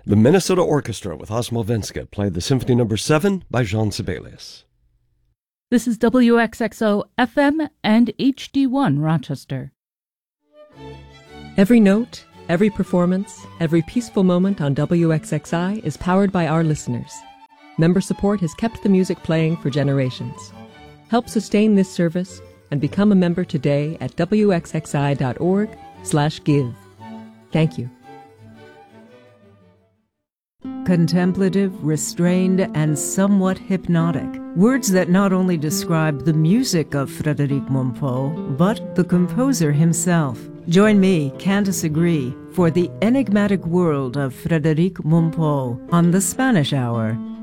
The Minnesota Orchestra with Osmo Venska played the Symphony No. 7 by Jean Sibelius. This is WXXO FM and HD1 Rochester. Every note, every performance, every peaceful moment on WXXI is powered by our listeners. Member support has kept the music playing for generations. Help sustain this service and become a member today at wxxi.org/give. Thank you. Contemplative, restrained, and somewhat hypnotic. Words that not only describe the music of Frédéric Mompou, but the composer himself. Join me, Candace Agree, for the enigmatic world of Frédéric Mompou on the Spanish Hour.